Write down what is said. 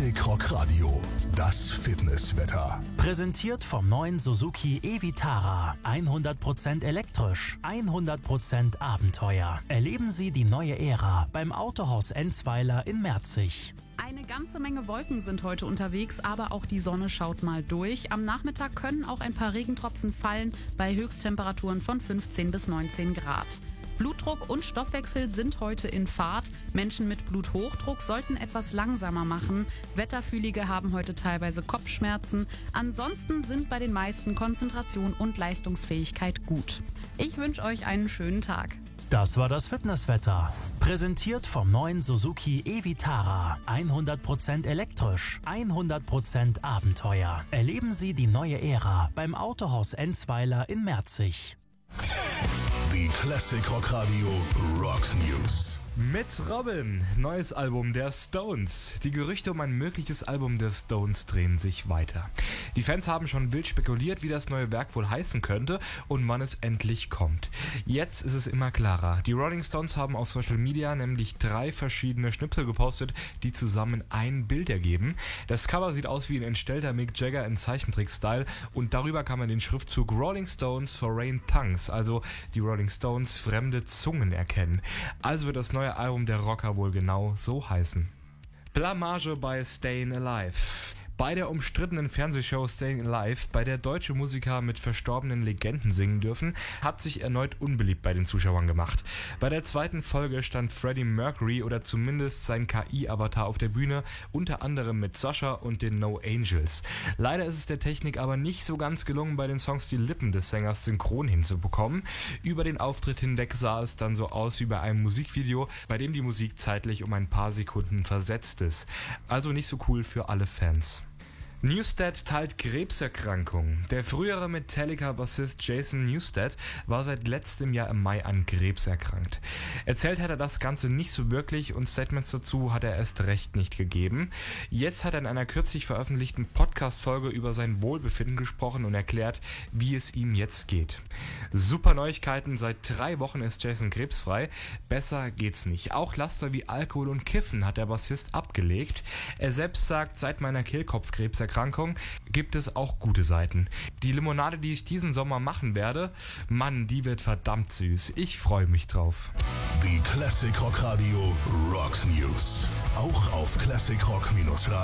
Classic Rock Radio, das Fitnesswetter. Präsentiert vom neuen Suzuki e-Vitara. 100% elektrisch, 100% Abenteuer. Erleben Sie die neue Ära beim Autohaus Enzweiler in Merzig. Eine ganze Menge Wolken sind heute unterwegs, aber auch die Sonne schaut mal durch. Am Nachmittag können auch ein paar Regentropfen fallen bei Höchsttemperaturen von 15 bis 19 Grad. Blutdruck und Stoffwechsel sind heute in Fahrt. Menschen mit Bluthochdruck sollten etwas langsamer machen. Wetterfühlige haben heute teilweise Kopfschmerzen. Ansonsten sind bei den meisten Konzentration und Leistungsfähigkeit gut. Ich wünsche euch einen schönen Tag. Das war das Fitnesswetter. Präsentiert vom neuen Suzuki e-Vitara. 100% elektrisch, 100% Abenteuer. Erleben Sie die neue Ära beim Autohaus Enzweiler in Merzig. Die Classic Rock Radio Rocks News. Mit Robin, neues Album der Stones. Die Gerüchte um ein mögliches Album der Stones drehen sich weiter. Die Fans haben schon wild spekuliert, wie das neue Werk wohl heißen könnte und wann es endlich kommt. Jetzt ist es immer klarer. Die Rolling Stones haben auf Social Media nämlich 3 verschiedene Schnipsel gepostet, die zusammen ein Bild ergeben. Das Cover sieht aus wie ein entstellter Mick Jagger in Zeichentrick-Style und darüber kann man den Schriftzug Rolling Stones Foreign Tongues, also die Rolling Stones fremde Zungen, erkennen. Also wird das neue Album der Rocker wohl genau so heißen. Blamage bei Stayin' Alive. Bei der umstrittenen Fernsehshow Stayin' Alive, bei der deutsche Musiker mit verstorbenen Legenden singen dürfen, hat sich erneut unbeliebt bei den Zuschauern gemacht. Bei der zweiten Folge stand Freddie Mercury oder zumindest sein KI-Avatar auf der Bühne, unter anderem mit Sasha und den No Angels. Leider ist es der Technik aber nicht so ganz gelungen, bei den Songs die Lippen des Sängers synchron hinzubekommen. Über den Auftritt hinweg sah es dann so aus wie bei einem Musikvideo, bei dem die Musik zeitlich um ein paar Sekunden versetzt ist. Also nicht so cool für alle Fans. Newsted teilt Krebserkrankung. Der frühere Metallica-Bassist Jason Newsted war seit letztem Jahr im Mai an Krebs erkrankt. Erzählt hat er das Ganze nicht so wirklich und Statements dazu hat er erst recht nicht gegeben. Jetzt hat er in einer kürzlich veröffentlichten Podcast-Folge über sein Wohlbefinden gesprochen und erklärt, wie es ihm jetzt geht. Super Neuigkeiten, seit 3 Wochen ist Jason krebsfrei. Besser geht's nicht. Auch Laster wie Alkohol und Kiffen hat der Bassist abgelegt. Er selbst sagt, seit meiner Kehlkopfkrebserkrankung gibt es auch gute Seiten. Die Limonade, die ich diesen Sommer machen werde, Mann, die wird verdammt süß. Ich freue mich drauf. Die Classic Rock Radio Rocks News. Auch auf classicrock-radio